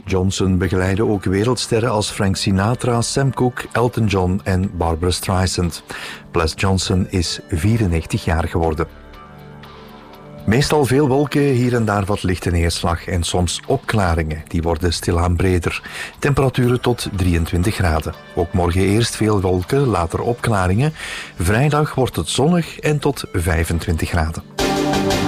Johnson begeleidde ook wereldsterren als Frank Sinatra, Sam Cooke, Elton John en Barbra Streisand. Blas Johnson is 94 jaar geworden. Meestal veel wolken, hier en daar wat lichte neerslag en soms opklaringen. Die worden stilaan breder. Temperaturen tot 23 graden. Ook morgen eerst veel wolken, later opklaringen. Vrijdag wordt het zonnig en tot 25 graden.